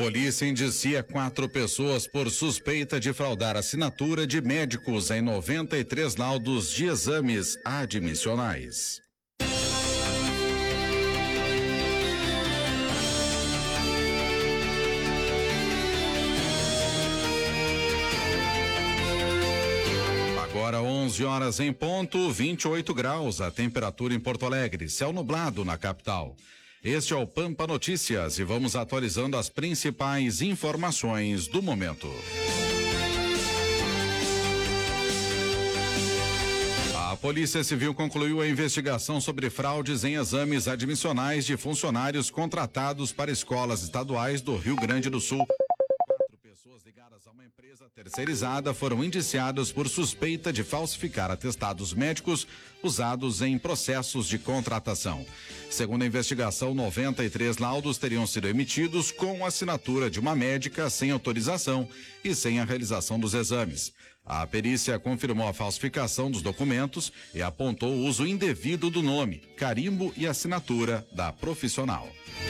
Polícia indicia 4 pessoas por suspeita de fraudar assinatura de médicos em 93 laudos de exames admissionais. Agora 11 horas em ponto, 28 graus, a temperatura em Porto Alegre, céu nublado na capital. Este é o Pampa Notícias e vamos atualizando as principais informações do momento. A Polícia Civil concluiu a investigação sobre fraudes em exames admissionais de funcionários contratados para escolas estaduais do Rio Grande do Sul. 4 pessoas ligadas a uma empresa terceirizada foram indiciadas por suspeita de falsificar atestados médicos usados em processos de contratação. Segundo a investigação, 93 laudos teriam sido emitidos com assinatura de uma médica sem autorização e sem a realização dos exames. A perícia confirmou a falsificação dos documentos e apontou o uso indevido do nome, carimbo e assinatura da profissional.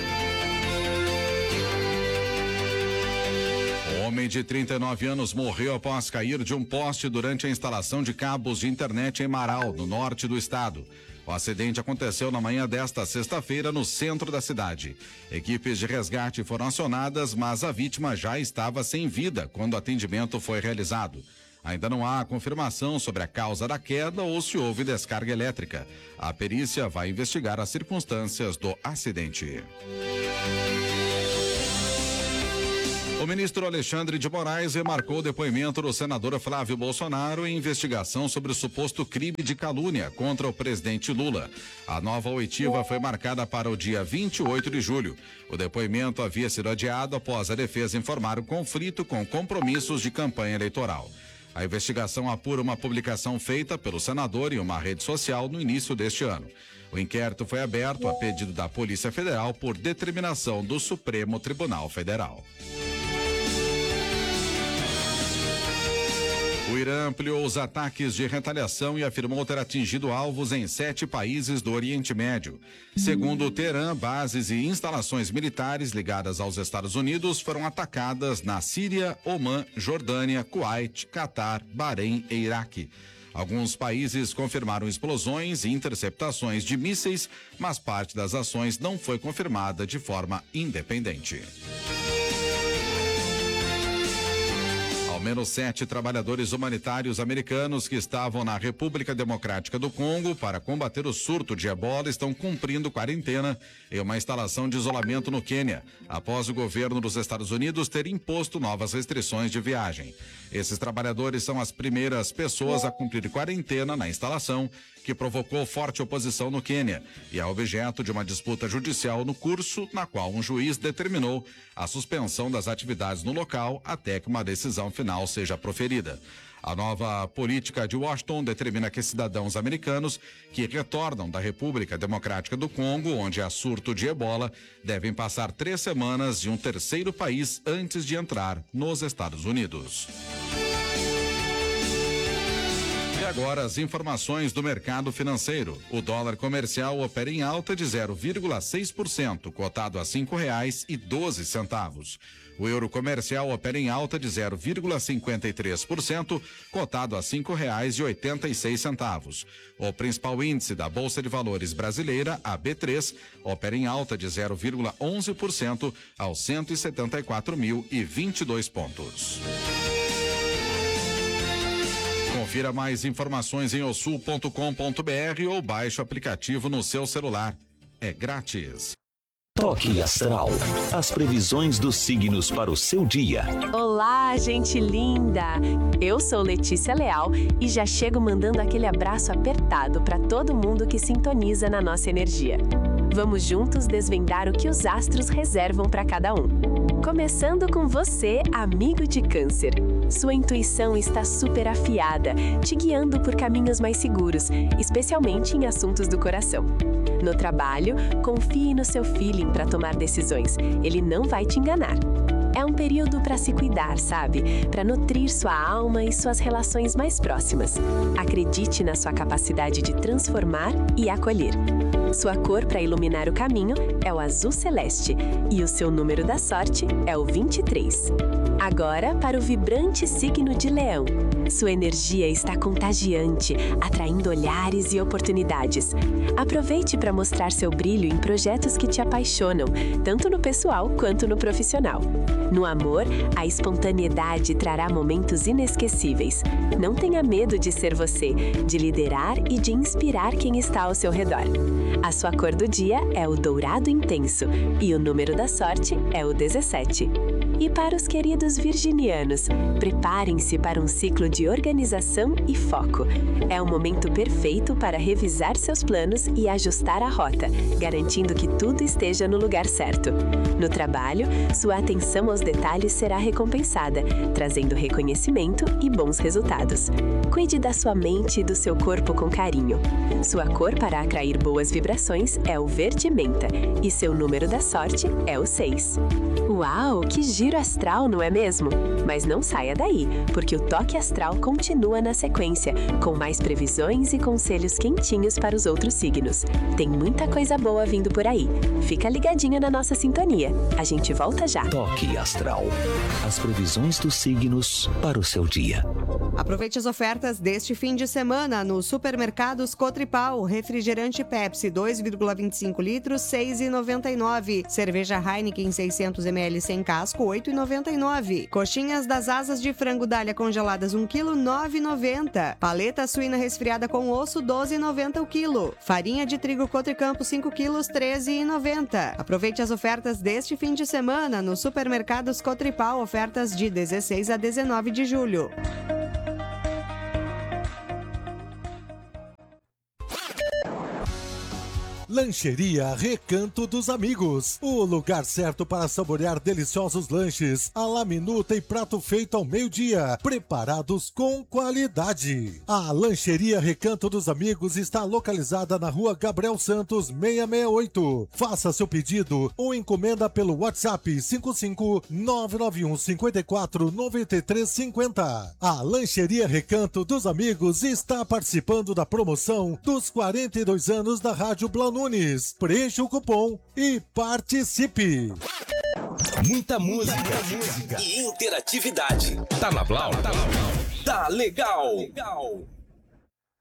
Um homem de 39 anos morreu após cair de um poste durante a instalação de cabos de internet em Marau, no norte do estado. O acidente aconteceu na manhã desta sexta-feira no centro da cidade. Equipes de resgate foram acionadas, mas a vítima já estava sem vida quando o atendimento foi realizado. Ainda não há confirmação sobre a causa da queda ou se houve descarga elétrica. A perícia vai investigar as circunstâncias do acidente. O ministro Alexandre de Moraes remarcou o depoimento do senador Flávio Bolsonaro em investigação sobre o suposto crime de calúnia contra o presidente Lula. A nova oitiva foi marcada para o dia 28 de julho. O depoimento havia sido adiado após a defesa informar o conflito com compromissos de campanha eleitoral. A investigação apura uma publicação feita pelo senador em uma rede social no início deste ano. O inquérito foi aberto a pedido da Polícia Federal por determinação do Supremo Tribunal Federal. O Irã ampliou os ataques de retaliação e afirmou ter atingido alvos em 7 países do Oriente Médio. Segundo o Teherã, bases e instalações militares ligadas aos Estados Unidos foram atacadas na Síria, Omã, Jordânia, Kuwait, Catar, Bahrein e Iraque. Alguns países confirmaram explosões e interceptações de mísseis, mas parte das ações não foi confirmada de forma independente. Ao menos 7 trabalhadores humanitários americanos que estavam na República Democrática do Congo para combater o surto de ebola estão cumprindo quarentena em uma instalação de isolamento no Quênia, após o governo dos Estados Unidos ter imposto novas restrições de viagem. Esses trabalhadores são as primeiras pessoas a cumprir quarentena na instalação, que provocou forte oposição no Quênia e é objeto de uma disputa judicial no curso, na qual um juiz determinou a suspensão das atividades no local até que uma decisão final seja proferida. A nova política de Washington determina que cidadãos americanos que retornam da República Democrática do Congo, onde há surto de ebola, devem passar 3 semanas em um terceiro país antes de entrar nos Estados Unidos. E agora as informações do mercado financeiro. O dólar comercial opera em alta de 0,6%, cotado a R$5,12. O euro comercial opera em alta de 0,53%, cotado a R$5,86. O principal índice da Bolsa de Valores brasileira, a B3, opera em alta de 0,11% aos 174.022 pontos. Confira mais informações em osul.com.br ou baixe o aplicativo no seu celular. É grátis. Toque Astral. As previsões dos signos para o seu dia. Olá, gente linda! Eu sou Letícia Leal e já chego mandando aquele abraço apertado para todo mundo que sintoniza na nossa energia. Vamos juntos desvendar o que os astros reservam para cada um. Começando com você, amigo de Câncer. Sua intuição está super afiada, te guiando por caminhos mais seguros, especialmente em assuntos do coração. No trabalho, confie no seu feeling para tomar decisões. Ele não vai te enganar. É um período para se cuidar, sabe? Para nutrir sua alma e suas relações mais próximas. Acredite na sua capacidade de transformar e acolher. Sua cor para iluminar o caminho é o azul celeste e o seu número da sorte é o 23. Agora para o vibrante signo de Leão. Sua energia está contagiante, atraindo olhares e oportunidades. Aproveite para mostrar seu brilho em projetos que te apaixonam, tanto no pessoal quanto no profissional. No amor, a espontaneidade trará momentos inesquecíveis. Não tenha medo de ser você, de liderar e de inspirar quem está ao seu redor. A sua cor do dia é o dourado intenso e o número da sorte é o 17. E para os queridos virginianos, preparem-se para um ciclo de organização e foco. É o momento perfeito para revisar seus planos e ajustar a rota, garantindo que tudo esteja no lugar certo. No trabalho, sua atenção aos detalhes será recompensada, trazendo reconhecimento e bons resultados. Cuide da sua mente e do seu corpo com carinho. Sua cor para atrair boas vibrações é o verde menta e seu número da sorte é o 6. Uau, que giro astral, não é mesmo? Mas não saia daí, porque o Toque Astral continua na sequência, com mais previsões e conselhos quentinhos para os outros signos. Tem muita coisa boa vindo por aí. Fica ligadinho na nossa sintonia. A gente volta já. Toque Astral. As previsões dos signos para o seu dia. Aproveite as ofertas deste fim de semana no Supermercados Cotripal. Refrigerante Pepsi 2,25 litros, R$ 6,99. Cerveja Heineken 600 ml sem casco, R$ 8,99. Coxinhas das asas de frango dália congeladas 1 kg, R$ 9,90. Paleta suína resfriada com osso, R$ 12,90 o quilo. Farinha de trigo Cotricampo 5 kg, R$ 13,90. Aproveite as ofertas deste fim de semana no Supermercados Cotripal. Ofertas de 16 a 19 de julho. Lancheria Recanto dos Amigos, o lugar certo para saborear deliciosos lanches, à la minuta e prato feito ao meio-dia, preparados com qualidade. A Lancheria Recanto dos Amigos está localizada na Rua Gabriel Santos 668. Faça seu pedido ou encomenda pelo WhatsApp 55991 54 93 50. A Lancheria Recanto dos Amigos está participando da promoção dos 42 anos da Rádio Blau. Preencha o cupom e participe. Muita música e interatividade. Tá na Blau? Tá legal.